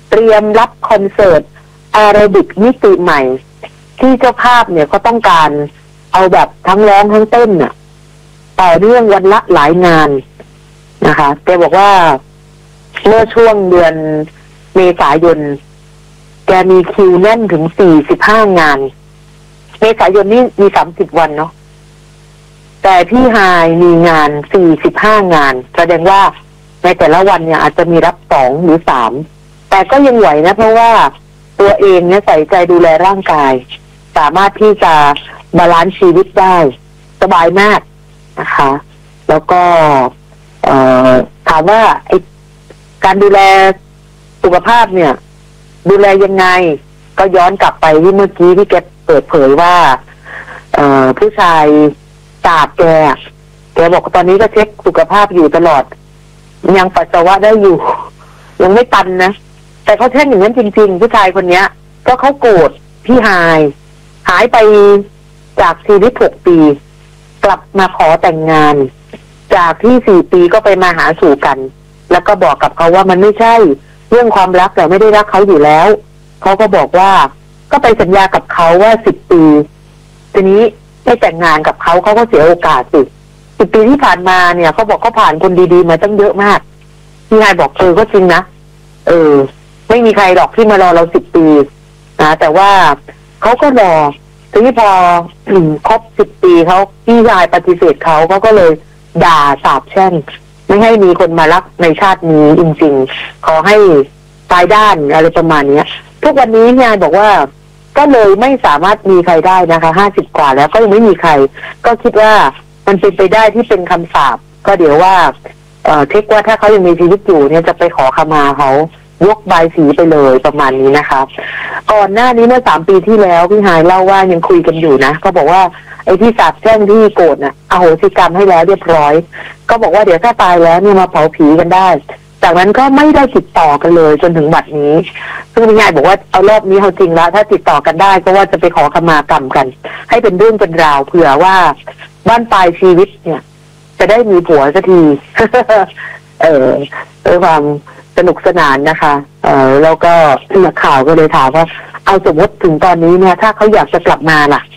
เตรียมรับคอนเสิร์ตแอโรบิกมิติใหม่ที่เจ้าภาพเนี่ยก็ต้องการเอาแบบทั้งร้องทั้งเต้นน่ะต่อเนื่องวันละหลายงานนะคะแกบอกว่าเมื่อช่วงเดือนเมษายนแกมีคิวแน่นถึง45งานเมษายนนี่มี30วันเนาะแต่พี่ไฮมีงาน45งานแสดงว่าในแต่ละวันเนี่ยอาจจะมีรับ2หรือ3แต่ก็ยังไหวนะเพราะว่าตัวเองเนี่ยใส่ใจดูแลร่างกายสามารถที่จะบาลานซ์ชีวิตได้สบายมากนะคะแล้วก็ถามว่าไอ้การดูแลสุขภาพเนี่ยดูแลยังไงก็ย้อนกลับไปที่เมื่อกี้ที่แกเปิดเผยว่าผู้ชายจากแกบอกตอนนี้ก็เช็คสุขภาพอยู่ตลอดยังปัสสาวะได้อยู่ยังไม่ตันนะแต่เขาเช็คอย่างนั้นจริงๆผู้ชายคนนี้ก็เขาโกรธพี่ไฮหายไปจากชีวิต6 ปีกลับมาขอแต่งงานจากที่4 ปีก็ไปมาหาสู่กันแล้วก็บอกกับเขาว่ามันไม่ใช่เรื่องความรักแต่ไม่ได้รักเขาอยู่แล้วเขาก็บอกว่าก็ไปสัญญากับเขาว่า10 ปีทีนี้ไม่แต่งงานกับเขาเขาก็เสียโอกาส10 ปีที่ผ่านมาเนี่ยเขาบอกเขาผ่านคนดีๆมาตั้งเยอะมากพี่ไฮบอกก็จริงนะไม่มีใครหรอกที่มารอเรา10 ปีนะแต่ว่าเขาก็รอทีนี้พอครบ10 ปีเขาพี่ชายปฏิเสธเขาก็เลยด่าสาปแช่งไม่ให้มีคนมารักในชาตินี้จริงๆขอให้ตายด้านอะไรประมาณนี้ทุกวันนี้พี่ชายบอกว่าก็เลยไม่สามารถมีใครได้นะคะ50 กว่าแล้วก็ยังไม่มีใครก็คิดว่ามันเป็นไปได้ที่เป็นคำสาปก็เดี๋ยวว่าเช็คว่าถ้าเขายังมีชีวิตอยู่เนี่ยจะไปขอขมาเขายกใบสีไปเลยประมาณนี้นะคะก่อนหน้านี้เมื่อ3 ปีที่แล้วพี่ไฮเล่าว่ายังคุยกันอยู่นะก็บอกว่าไอ้ที่สาปแช่งที่โกรธน่ะอโหสิกรรมให้แล้วเรียบร้อยก็บอกว่าเดี๋ยวถ้าตายแล้วเนี่ยมาเผาผีกันได้จากนั้นก็ไม่ได้ติดต่อกันเลยจนถึงบัดนี้ซึ่งพี่ไฮบอกว่าเอารอบนี้เอาจริงแล้วถ้าติดต่อกันได้ก็ว่าจะไปขอขมากรรมกันให้เป็นเรื่องเป็นราวเผื่อว่าบ้านปลายชีวิตเนี่ยจะได้มีผัวสักที ด้วยความสนุกสนานนะคะแล้วก็นักข่าวก็เลยถามว่าเอาสมมติถึงตอนนี้เนี่ยถ้าเขาอยากจะกลับมาล่ะ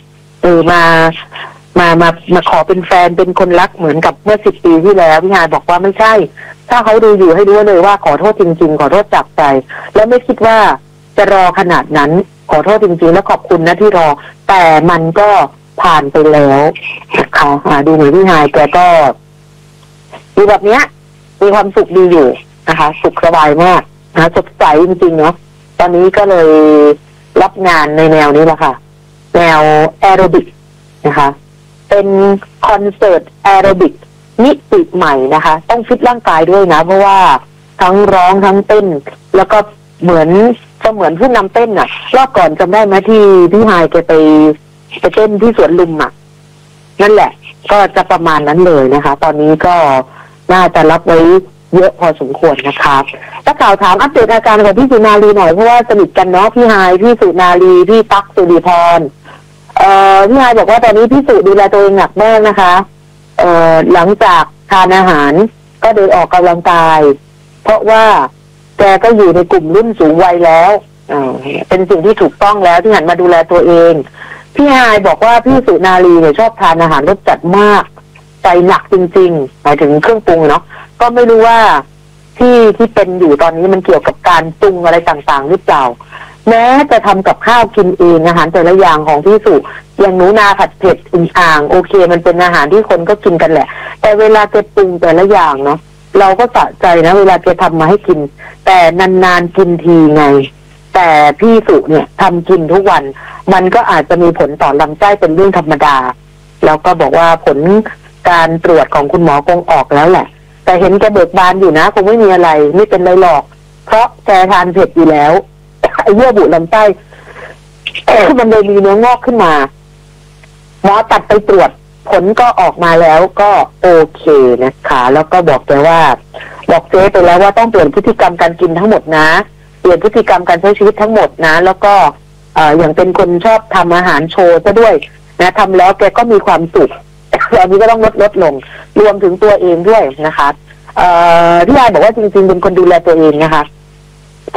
มาขอเป็นแฟนเป็นคนรักเหมือนกับเมื่อ10 ปีที่แล้วพี่ไฮบอกว่าไม่ใช่ถ้าเขาดูอยู่ให้รู้เลยว่าขอโทษจริงๆขอโทษจากใจแล้วไม่คิดว่าจะรอขนาดนั้นขอโทษจริงๆและขอบคุณนะที่รอแต่มันก็ผ่านไปแล้วนะคะดูเหมือนพี่ไฮแกก็ดูแบบเนี้ยมีความสุขดีอยู่นะคะสุขสบายมากนะสดใสจริงๆเนาะตอนนี้ก็เลยรับงานในแนวนี้แหละค่ะแนวแอโรบิกนะคะเป็นคอนเสิร์ตแอโรบิกมิติใหม่นะคะต้องฟิตร่างกายด้วยนะเพราะว่าทั้งร้องทั้งเต้นแล้วก็เหมือนผู้นำเต้นน่ะรอบก่อนจำได้ไหมที่พี่ไฮแกไปเต้นที่สวนลุมอ่ะนั่นแหละก็จะประมาณนั้นเลยนะคะตอนนี้ก็น่าจะรับไว้เยอะพอสมควรนะคะถ้าข่าวถามอัปเดตอาการของพี่สุนารีหน่อยเพราะว่าสนิทกันเนาะพี่ไฮพี่สุนารีพี่ตั๊กสุริพรพี่ไฮบอกว่าตอนนี้พี่สุดูแลตัวเองหนักมากนะคะหลังจากทานอาหารก็เดินออกกำลังกายเพราะว่าแกก็อยู่ในกลุ่มรุ่นสูงวัยแล้วเป็นสิ่งที่ถูกต้องแล้วที่หันมาดูแลตัวเองพี่ไฮบอกว่าพี่สุนารีเนี่ยชอบทานอาหารรสจัดมากใจหนักจริงๆหมายถึงเครื่องปรุงเนาะก็ไม่รู้ว่าที่เป็นอยู่ตอนนี้มันเกี่ยวกับการปรุงอะไรต่างๆหรือเปล่าแม้จะทำกับข้าวกินเองอาหารแต่ละอย่างของพี่สุอย่างหนูนาผัดเผ็ดอึ่งอ่างโอเคมันเป็นอาหารที่คนก็กินกันแหละแต่เวลาแกปรุงแต่ละอย่างเนาะเราก็สะใจนะเวลาแกทำมาให้กินแต่นานๆกินทีไงแต่พี่สุเนี่ยทำกินทุกวันมันก็อาจจะมีผลต่อลำไส้เป็นเรื่องธรรมดาแล้วก็บอกว่าผลการตรวจของคุณหมอคงออกแล้วแหละแต่เห็นแกเบิกบานอยู่นะคงไม่มีอะไรไม่เป็นไรหรอกเพราะแกทานเผ็ดอยู่แล้วไอ้เยื่อบุลำไส้มันเลยมีเนื้องอกขึ้นมาหมอตัดไปตรวจผลก็ออกมาแล้วก็โอเคนะคะแล้วก็บอกแกว่าบอกเจ๊ไปแล้วว่าต้องเปลี่ยนพฤติกรรมการกินทั้งหมดนะเปลี่ยนพฤติกรรมการใช้ชีวิตทั้งหมดนะแล้วก็อย่างเป็นคนชอบทำอาหารโชว์ซะด้วยนะทำแล้วแกก็มีความสุขอันนี้ก็ต้องลดลงรวมถึงตัวเองด้วยนะคะพี่ยายบอกว่าจริงๆเป็นคนดูแลตัวเองนะคะ